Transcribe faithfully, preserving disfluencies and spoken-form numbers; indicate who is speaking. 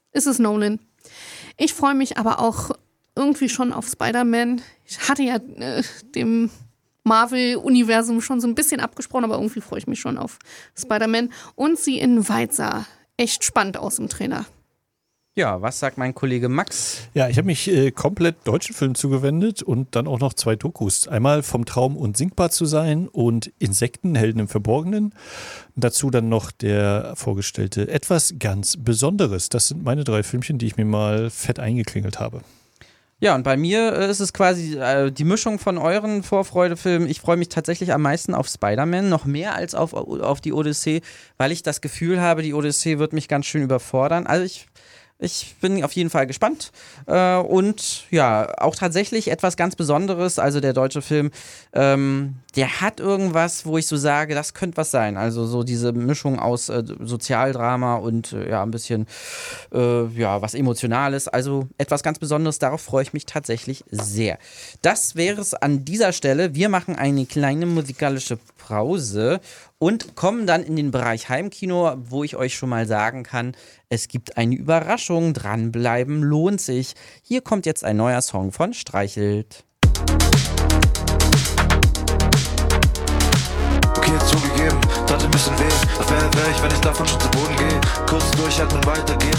Speaker 1: ist es Nolan. Ich freue mich aber auch irgendwie schon auf Spider-Man. Ich hatte ja äh, dem Marvel-Universum schon so ein bisschen abgesprochen, aber irgendwie freue ich mich schon auf Spider-Man. Und sie in White sah echt spannend aus im Trailer.
Speaker 2: Ja, was sagt mein Kollege Max?
Speaker 3: Ja, ich habe mich äh, komplett deutschen Filmen zugewendet und dann auch noch zwei Dokus. Einmal vom Traum unsinkbar zu sein und Insekten, Helden im Verborgenen. Dazu dann noch der vorgestellte Etwas ganz Besonderes. Das sind meine drei Filmchen, die ich mir mal fett eingeklingelt habe.
Speaker 2: Ja, und bei mir äh, ist es quasi äh, die Mischung von euren Vorfreudefilmen. Ich freue mich tatsächlich am meisten auf Spider-Man, noch mehr als auf, auf die Odyssee, weil ich das Gefühl habe, die Odyssee wird mich ganz schön überfordern. Also ich Ich bin auf jeden Fall gespannt äh, und ja, auch tatsächlich etwas ganz Besonderes, also der deutsche Film, ähm, der hat irgendwas, wo ich so sage, das könnte was sein, also so diese Mischung aus äh, Sozialdrama und äh, ja, ein bisschen äh, ja, was Emotionales, also etwas ganz Besonderes, darauf freue ich mich tatsächlich sehr. Das wäre es an dieser Stelle, wir machen eine kleine musikalische Pause und kommen dann in den Bereich Heimkino, wo ich euch schon mal sagen kann, es gibt eine Überraschung, dranbleiben lohnt sich. Hier kommt jetzt ein neuer Song von Streichelt.
Speaker 4: Okay, zugegeben, tat ein bisschen weh. Das wäre wär ich, wenn ich davon schon zu Boden gehe. Kurz durchhalten und weitergehen.